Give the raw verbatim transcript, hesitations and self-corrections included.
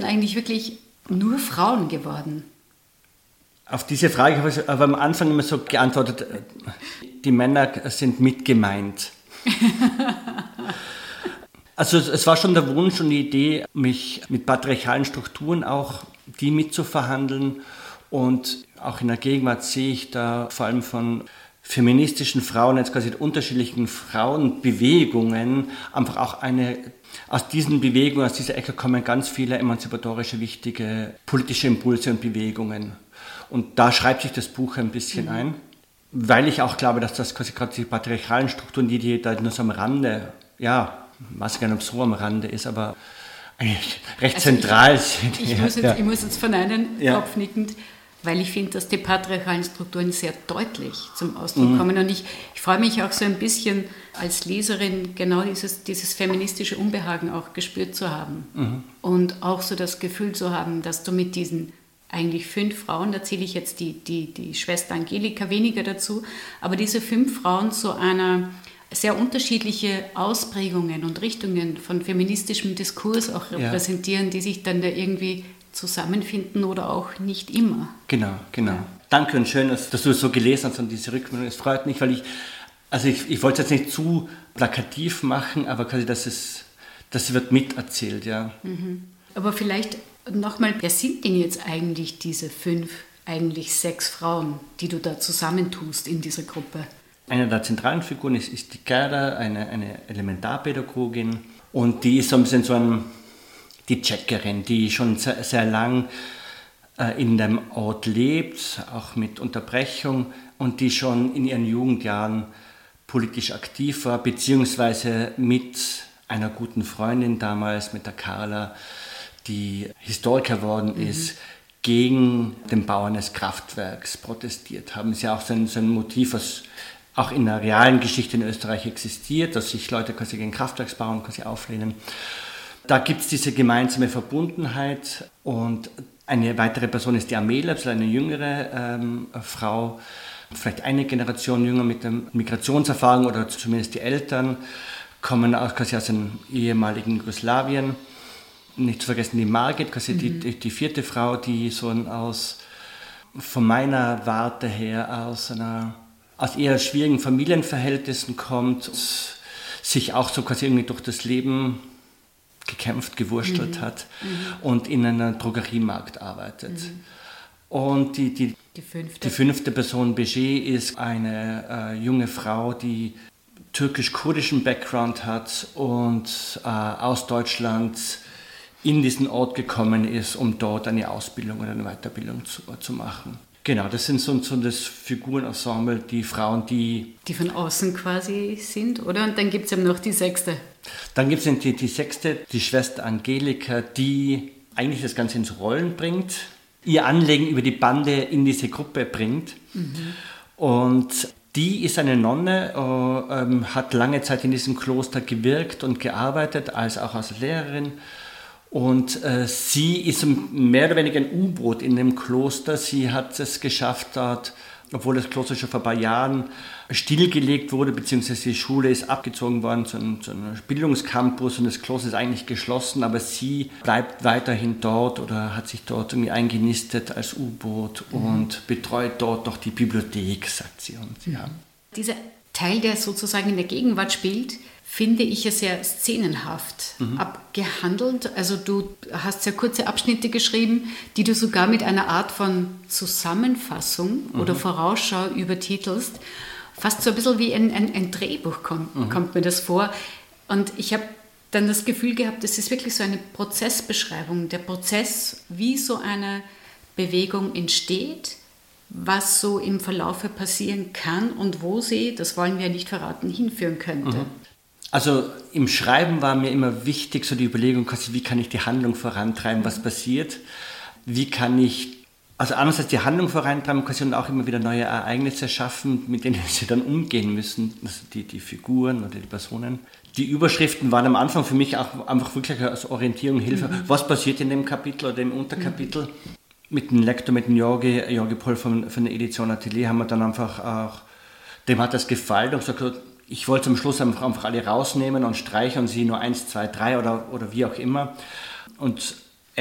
denn eigentlich wirklich nur Frauen geworden? Auf diese Frage habe ich aber am Anfang immer so geantwortet, die Männer sind mit gemeint. Also es war schon der Wunsch und die Idee, mich mit patriarchalen Strukturen auch die mitzuverhandeln. Und auch in der Gegenwart sehe ich da vor allem von feministischen Frauen, jetzt quasi unterschiedlichen Frauenbewegungen, einfach auch eine, aus diesen Bewegungen, aus dieser Ecke kommen ganz viele emanzipatorische, wichtige politische Impulse und Bewegungen. Und da schreibt sich das Buch ein bisschen mhm. ein, weil ich auch glaube, dass das quasi gerade die patriarchalen Strukturen, die, die da nur so am Rande, ja, ich weiß gar nicht, ob es so am Rande ist, aber eigentlich recht also zentral ich, sind. Ich, ja, muss jetzt, ja. ich muss jetzt von einem ja. Kopf nickend, weil ich finde, dass die patriarchalen Strukturen sehr deutlich zum Ausdruck mhm. kommen. Und ich, ich freue mich auch so ein bisschen als Leserin, genau dieses, dieses feministische Unbehagen auch gespürt zu haben. Mhm. Und auch so das Gefühl zu haben, dass du mit diesen eigentlich fünf Frauen, da zähle ich jetzt die, die, die Schwester Angelika weniger dazu, aber diese fünf Frauen zu einer sehr unterschiedliche Ausprägungen und Richtungen von feministischem Diskurs auch repräsentieren, ja. die sich dann da irgendwie zusammenfinden oder auch nicht immer. Genau, genau. Ja. Danke und schön, dass, dass du es so gelesen hast und diese Rückmeldung. Es freut mich, weil ich, also ich, ich wollte es jetzt nicht zu plakativ machen, aber quasi, dass es, das wird miterzählt, ja. Mhm. Aber vielleicht nochmal, wer sind denn jetzt eigentlich diese fünf, eigentlich sechs Frauen, die du da zusammentust in dieser Gruppe? Eine der zentralen Figuren ist, ist die Gerda, eine, eine Elementarpädagogin, und die ist so ein bisschen so ein, die Checkerin, die schon sehr, sehr lang äh, in dem Ort lebt, auch mit Unterbrechung, und die schon in ihren Jugendjahren politisch aktiv war, beziehungsweise mit einer guten Freundin damals, mit der Carla, die Historiker geworden mhm. ist, gegen den Bau eines Kraftwerks protestiert haben. Das ist ja auch so ein, so ein Motiv, was auch in der realen Geschichte in Österreich existiert, dass sich Leute quasi gegen Kraftwerksbau quasi auflehnen. Da gibt es diese gemeinsame Verbundenheit, und eine weitere Person ist die Amelia, eine jüngere ähm, Frau, vielleicht eine Generation jünger mit der Migrationserfahrung, oder zumindest die Eltern kommen auch quasi aus dem ehemaligen Jugoslawien. Nicht zu vergessen die Margit, quasi mhm. die, die vierte Frau, die so aus, von meiner Warte her aus einer aus eher schwierigen Familienverhältnissen kommt, sich auch so quasi irgendwie durch das Leben gekämpft, gewurstelt mhm. hat mhm. und in einem Drogeriemarkt arbeitet. Mhm. Und die, die, die, fünfte. die fünfte Person, Beje, ist eine äh, junge Frau, die türkisch-kurdischen Background hat und äh, aus Deutschland in diesen Ort gekommen ist, um dort eine Ausbildung oder eine Weiterbildung zu, zu machen. Genau, das sind so, so das Figurenensemble, die Frauen, die... Die von außen quasi sind, oder? Und dann gibt es eben noch die sechste. Dann gibt es die, die sechste, die Schwester Angelika, die eigentlich das Ganze ins Rollen bringt, ihr Anliegen über die Bande in diese Gruppe bringt. Mhm. Und die ist eine Nonne, äh, ähm, hat lange Zeit in diesem Kloster gewirkt und gearbeitet, als auch als Lehrerin. Und äh, sie ist mehr oder weniger ein U-Boot in dem Kloster. Sie hat es geschafft dort, obwohl das Kloster schon vor ein paar Jahren stillgelegt wurde, beziehungsweise die Schule ist abgezogen worden zu einem, zu einem Bildungscampus, und das Kloster ist eigentlich geschlossen, aber sie bleibt weiterhin dort oder hat sich dort irgendwie eingenistet als U-Boot mhm. und betreut dort noch die Bibliothek, sagt sie. Und, ja. Dieser Teil, der sozusagen in der Gegenwart spielt, finde ich ja sehr szenenhaft mhm. abgehandelt. Also du hast sehr kurze Abschnitte geschrieben, die du sogar mit einer Art von Zusammenfassung mhm. oder Vorausschau übertitelst. Fast so ein bisschen wie ein, ein, ein Drehbuch kommt, mhm. kommt mir das vor. Und ich habe dann das Gefühl gehabt, das ist wirklich so eine Prozessbeschreibung. Der Prozess, wie so eine Bewegung entsteht, was so im Verlaufe passieren kann und wo sie, das wollen wir nicht verraten, hinführen könnte. Mhm. Also im Schreiben war mir immer wichtig, so die Überlegung, wie kann ich die Handlung vorantreiben, was passiert, wie kann ich, also einerseits die Handlung vorantreiben und auch immer wieder neue Ereignisse schaffen, mit denen sie dann umgehen müssen, also die, die Figuren oder die Personen. Die Überschriften waren am Anfang für mich auch einfach wirklich als Orientierung, Hilfe, mhm. was passiert in dem Kapitel oder im Unterkapitel. Mhm. Mit dem Lektor, mit dem Jorgi, Jorgi Poll von, von der Edition Atelier haben wir dann einfach auch, dem hat das gefallen und gesagt, ich wollte am Schluss einfach, einfach alle rausnehmen und streichen und sie nur eins, zwei, drei oder, oder wie auch immer. Und